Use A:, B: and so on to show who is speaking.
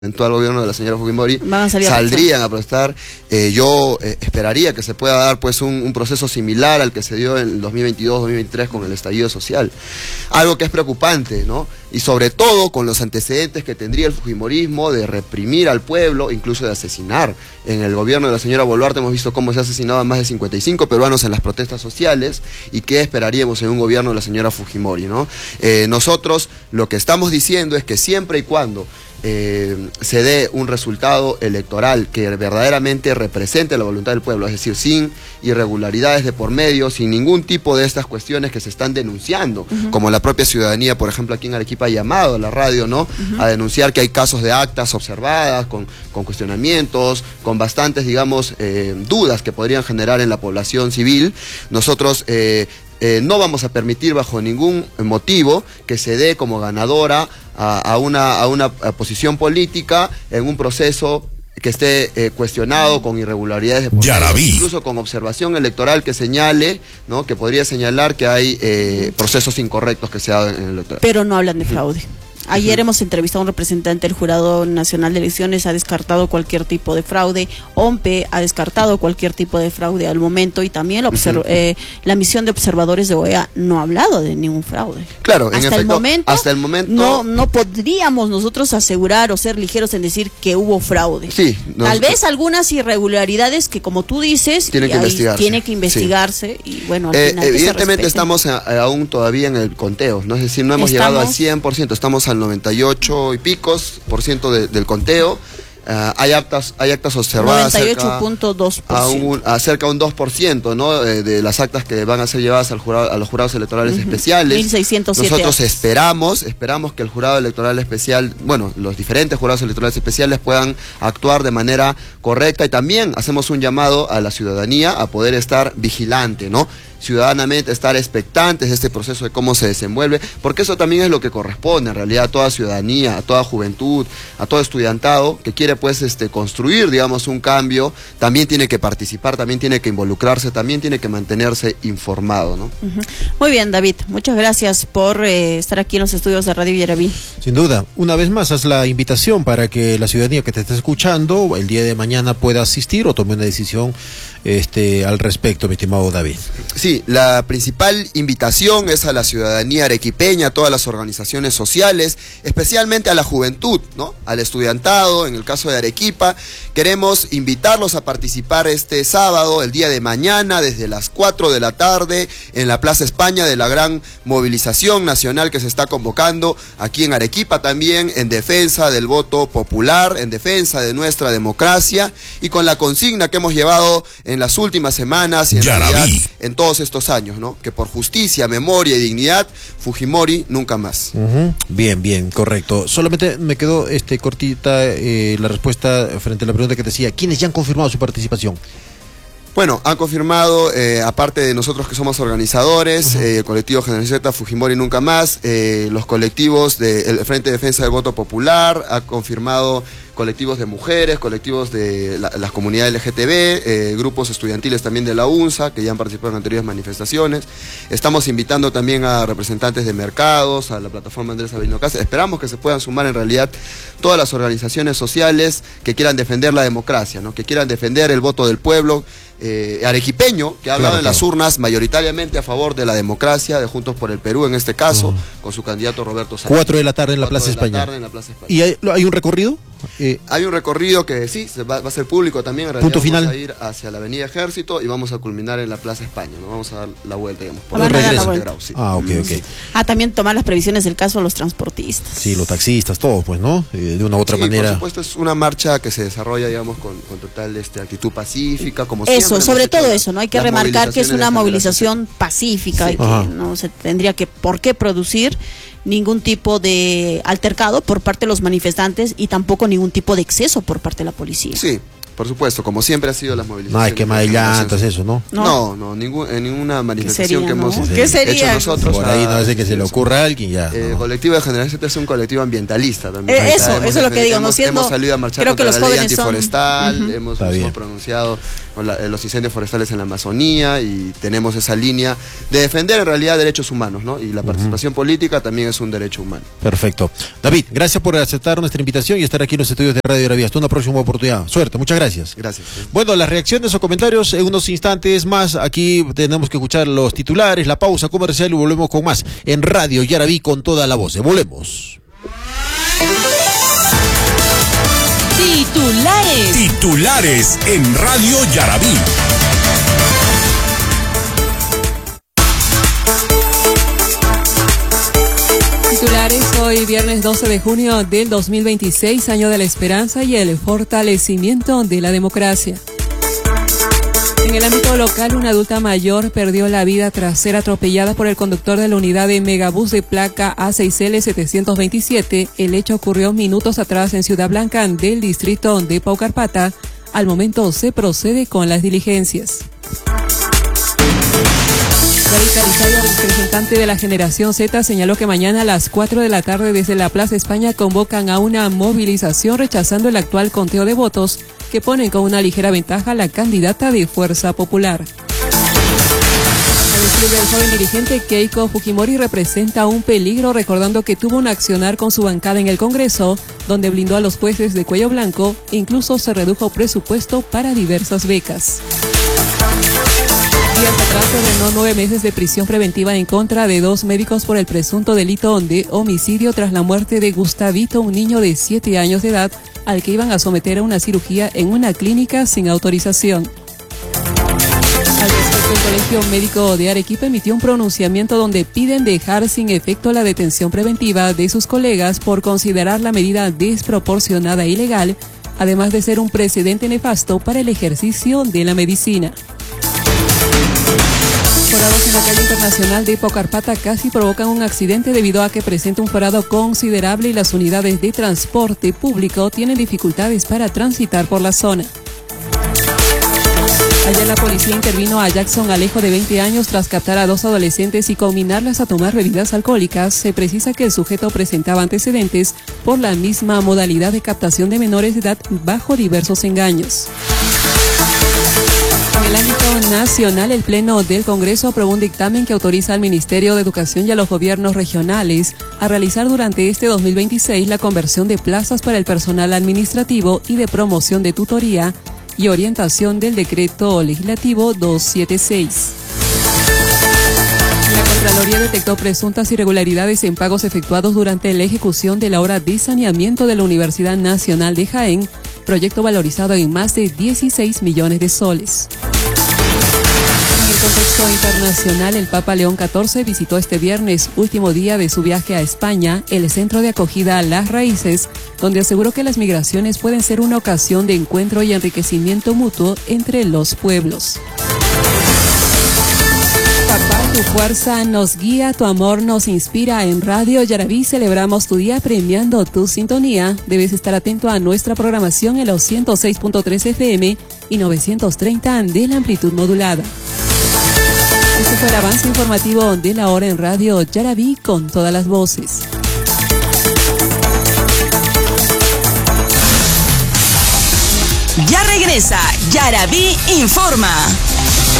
A: eventual gobierno de la señora Fujimori saldrían a protestar. Yo esperaría que se pueda dar pues un proceso similar al que se dio en el 2022-2023 con el estallido social. Algo que es preocupante, ¿no? Y sobre todo con los antecedentes que tendría el fujimorismo de reprimir al pueblo, incluso de asesinar. En el gobierno de la señora Boluarte hemos visto cómo se ha asesinado a más de 55 peruanos en las protestas sociales, y qué esperaríamos en un gobierno de la señora Fujimori, ¿no? Nosotros lo que estamos diciendo es que siempre y cuando se dé un resultado electoral que verdaderamente represente la voluntad del pueblo, es decir, sin irregularidades de por medio, sin ningún tipo de estas cuestiones que se están denunciando, como la propia ciudadanía, por ejemplo, aquí en Arequipa ha llamado a la radio, ¿no? A denunciar que hay casos de actas observadas, con cuestionamientos, con bastantes, digamos, dudas que podrían generar en la población civil. Nosotros no vamos a permitir bajo ningún motivo que se dé como ganadora a una posición política en un proceso que esté cuestionado con irregularidades de poder, incluso con observación electoral que señale, ¿no? Que podría señalar que hay procesos incorrectos que se dan en el electoral.
B: Pero no hablan de fraude. Ayer hemos entrevistado a un representante del Jurado Nacional de Elecciones, ha descartado cualquier tipo de fraude. OMPE ha descartado cualquier tipo de fraude al momento, y también la misión de observadores de OEA no ha hablado de ningún fraude.
A: Claro,
B: hasta el momento no podríamos nosotros asegurar o ser ligeros en decir que hubo fraude.
A: Sí,
B: tal vez algunas irregularidades que, como tú dices, tiene que investigarse, sí. Y bueno, al final
A: evidentemente estamos aún todavía en el conteo, ¿no? Es decir, no hemos llegado al 100%, estamos al 98 y picos % del conteo. Hay actas observadas
B: 98.2%,
A: acerca de un 2%, ¿no? De las actas que van a ser llevadas a los jurados electorales especiales.
B: 1607
A: Nosotros esperamos que el jurado electoral especial, bueno, los diferentes jurados electorales especiales puedan actuar de manera correcta, y también hacemos un llamado a la ciudadanía a poder estar vigilante, ¿no? Ciudadanamente estar expectantes de este proceso, de cómo se desenvuelve, porque eso también es lo que corresponde en realidad a toda ciudadanía, a toda juventud, a todo estudiantado que quiere pues construir, digamos, un cambio. También tiene que participar, también tiene que involucrarse, también tiene que mantenerse informado, ¿no?
B: Muy bien, David, muchas gracias por estar aquí en los estudios de Radio Yaraví.
C: Sin duda, una vez más haz la invitación para que la ciudadanía que te esté escuchando el día de mañana pueda asistir o tome una decisión al respecto, mi estimado David.
A: Sí, la principal invitación es a la ciudadanía arequipeña, a todas las organizaciones sociales, especialmente a la juventud, ¿no? Al estudiantado, en el caso de Arequipa. Queremos invitarlos a participar este sábado, el día de mañana, desde las 4 de la tarde, en la Plaza España, de la gran movilización nacional que se está convocando aquí en Arequipa también, en defensa del voto popular, en defensa de nuestra democracia, y con la consigna que hemos llevado en las últimas semanas y en realidad en todos estos años, ¿no? Que por justicia, memoria y dignidad, Fujimori nunca más.
C: Bien, correcto. Solamente me quedó cortita la respuesta frente a la pregunta que te decía, ¿quiénes ya han confirmado su participación?
A: Bueno, han confirmado, aparte de nosotros que somos organizadores, el colectivo Generación Z, Fujimori Nunca Más, los colectivos del Frente de Defensa del Voto Popular, ha confirmado colectivos de mujeres, colectivos de las comunidades LGTB, grupos estudiantiles también de la UNSA, que ya han participado en anteriores manifestaciones. Estamos invitando también a representantes de mercados, a la plataforma Andrés Avelino Casa. Esperamos que se puedan sumar en realidad todas las organizaciones sociales que quieran defender la democracia, ¿no? Que quieran defender el voto del pueblo arequipeño, que ha hablado en las urnas mayoritariamente a favor de la democracia, de Juntos por el Perú en este caso, con su candidato Roberto Sánchez.
C: 4 de la tarde en la Plaza España. ¿Y hay un recorrido?
A: Hay un recorrido que sí, va a ser público también. En realidad, vamos a ir hacia la Avenida Ejército y vamos a culminar en la Plaza España, ¿no? Vamos a dar la vuelta, digamos.
B: También tomar las previsiones del caso a los transportistas.
C: Sí, los taxistas, todos, pues, ¿no? De una u otra manera.
A: Por supuesto, es una marcha que se desarrolla, digamos, con total actitud pacífica, como
B: eso, sobre todo eso, ¿no? Hay que remarcar que es una movilización pacífica y que no se tendría por qué producir ningún tipo de altercado por parte de los manifestantes y tampoco ningún tipo de exceso por parte de la policía.
A: Sí, por supuesto, como siempre ha sido las movilizaciones.
C: No hay quema de llantas, eso, ¿no?
A: No, en ninguna manifestación que hemos
B: hecho
A: nosotros.
C: Por ahí no hace que se le ocurra a alguien ya.
A: El colectivo de Generación Z es un colectivo ambientalista también.
B: Eso es lo que digo, no siendo...
A: Hemos salido a marchar contra la ley antiforestal, hemos pronunciado los incendios forestales en la Amazonía y tenemos esa línea de defender en realidad derechos humanos, ¿no? Y la participación política también es un derecho humano.
C: Perfecto. David, gracias por aceptar nuestra invitación y estar aquí en los estudios de Radio Yarabí. Hasta una próxima oportunidad. Suerte, muchas gracias.
A: Gracias.
C: Bueno, las reacciones o comentarios en unos instantes más. Aquí tenemos que escuchar los titulares, la pausa comercial y volvemos con más en Radio Yarabí con toda la voz. Volvemos.
D: Titulares en Radio Yarabí.
E: Titulares hoy viernes 12 de junio del 2026, año de la esperanza y el fortalecimiento de la democracia. En el ámbito local, una adulta mayor perdió la vida tras ser atropellada por el conductor de la unidad de Megabús de placa A6L727. El hecho ocurrió minutos atrás en Ciudad Blanca del distrito de Paucarpata. Al momento se procede con las diligencias. David Carizaya, representante de la Generación Z, señaló que mañana a las 4 de la tarde desde la Plaza España convocan a una movilización rechazando el actual conteo de votos que ponen con una ligera ventaja a la candidata de Fuerza Popular. El joven dirigente Keiko Fujimori representa un peligro, recordando que tuvo un accionar con su bancada en el Congreso, donde blindó a los jueces de cuello blanco, incluso se redujo presupuesto para diversas becas. Días atrás se ordenó 9 meses de prisión preventiva en contra de 2 médicos por el presunto delito de homicidio tras la muerte de Gustavito, un niño de 7 años de edad, al que iban a someter a una cirugía en una clínica sin autorización. Al respecto, el Colegio Médico de Arequipa emitió un pronunciamiento donde piden dejar sin efecto la detención preventiva de sus colegas por considerar la medida desproporcionada e ilegal, además de ser un precedente nefasto para el ejercicio de la medicina. Forados en la calle internacional de Paucarpata casi provocan un accidente debido a que presenta un forado considerable y las unidades de transporte público tienen dificultades para transitar por la zona. Ayer la policía intervino a Jackson Alejo, de 20 años, tras captar a 2 adolescentes y combinarlas a tomar bebidas alcohólicas. Se precisa que el sujeto presentaba antecedentes por la misma modalidad de captación de menores de edad bajo diversos engaños. En el ámbito nacional, el Pleno del Congreso aprobó un dictamen que autoriza al Ministerio de Educación y a los gobiernos regionales a realizar durante este 2026 la conversión de plazas para el personal administrativo y de promoción de tutoría y orientación del Decreto Legislativo 276. La Contraloría detectó presuntas irregularidades en pagos efectuados durante la ejecución de la obra de saneamiento de la Universidad Nacional de Jaén, proyecto valorizado en más de 16 millones de soles. En el contexto internacional, el Papa León XIV visitó este viernes, último día de su viaje a España, el centro de acogida a Las Raíces, donde aseguró que las migraciones pueden ser una ocasión de encuentro y enriquecimiento mutuo entre los pueblos. Papá, tu fuerza nos guía, tu amor nos inspira. En Radio Yarabí celebramos tu día premiando tu sintonía. Debes estar atento a nuestra programación en los 106.3 FM y 930 de la amplitud modulada. Este fue el avance informativo de la hora en Radio Yarabí con todas las voces.
F: Ya regresa Yarabí Informa.